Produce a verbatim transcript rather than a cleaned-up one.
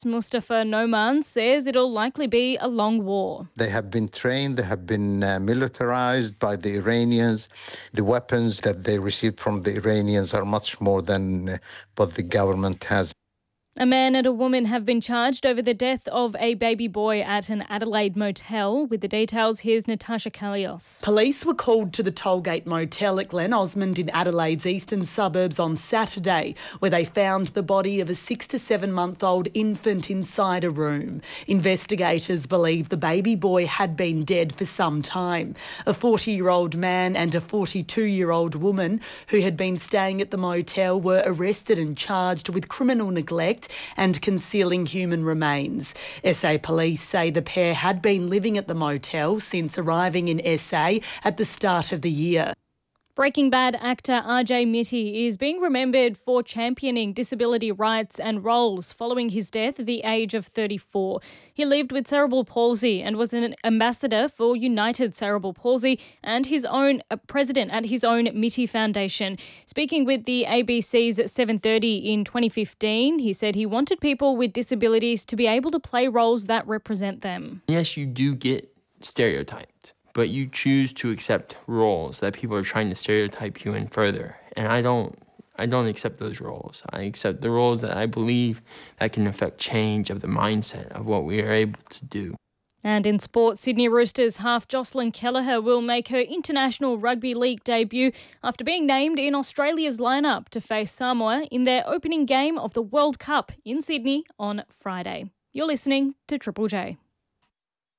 Mustafa Noman says it'll likely be a long war. They have been trained, they have been uh, militarized by the Iranians. The weapons that they received from the Iranians are much more than uh, what the government has. A man and a woman have been charged over the death of a baby boy at an Adelaide motel. With the details, here's Natasha Kalios. Police were called to the Tollgate Motel at Glen Osmond in Adelaide's eastern suburbs on Saturday, where they found the body of a six to seven month old infant inside a room. Investigators believe the baby boy had been dead for some time. A forty-year-old man and a forty-two-year-old woman who had been staying at the motel were arrested and charged with criminal neglect and concealing human remains. S A police say the pair had been living at the motel since arriving in S A at the start of the year. Breaking Bad actor R J Mitte is being remembered for championing disability rights and roles following his death at the age of thirty-four. He lived with cerebral palsy and was an ambassador for United Cerebral Palsy and his own uh, president at his own Mitte Foundation. Speaking with the A B C's at seven thirty in twenty fifteen, he said he wanted people with disabilities to be able to play roles that represent them. Yes, you do get stereotyped, but you choose to accept roles that people are trying to stereotype you in further. And I don't I don't accept those roles. I accept the roles that I believe that can affect change of the mindset of what we are able to do. And in sport, Sydney Roosters half Jocelyn Kelleher will make her international rugby league debut after being named in Australia's lineup to face Samoa in their opening game of the World Cup in Sydney on Friday. You're listening to Triple J.